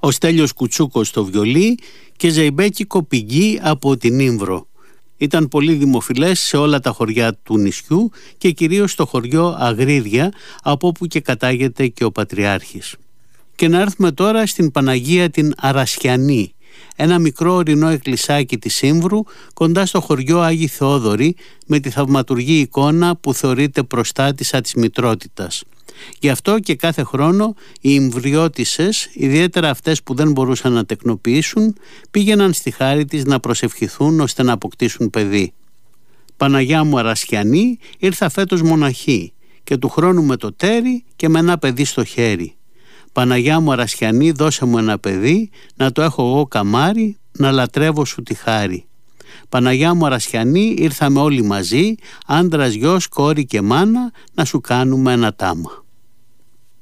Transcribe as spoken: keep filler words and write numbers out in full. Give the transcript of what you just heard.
ο Στέλιος Κουτσούκος στο βιολί και Ζεϊμπέκη Κοπηγγί από την Ήμβρο. Ήταν πολύ δημοφιλές σε όλα τα χωριά του νησιού και κυρίως στο χωριό Αγρίδια, από όπου και κατάγεται και ο Πατριάρχης. Και να έρθουμε τώρα στην Παναγία την Αρασιανή, ένα μικρό ορεινό εκκλησάκι της Ήμβρου κοντά στο χωριό Άγιοι Θεόδωροι, με τη θαυματουργή εικόνα που θεωρείται προστάτησα της μητρότητας. Γι' αυτό και κάθε χρόνο οι Ιμβριώτισσες, ιδιαίτερα αυτές που δεν μπορούσαν να τεκνοποιήσουν, πήγαιναν στη χάρη της να προσευχηθούν ώστε να αποκτήσουν παιδί. Παναγιά μου Αρασιανή, ήρθα φέτος μοναχή και του χρόνου με το τέρι και με ένα παιδί στο χέρι. Παναγιά μου Αρασιανή, δώσε μου ένα παιδί, να το έχω εγώ καμάρι, να λατρεύω σου τη χάρη. Παναγιά μου Αρασιανή, ήρθαμε όλοι μαζί, άντρας, γιος, κόρη και μάνα, να σου κάνουμε ένα τάμα.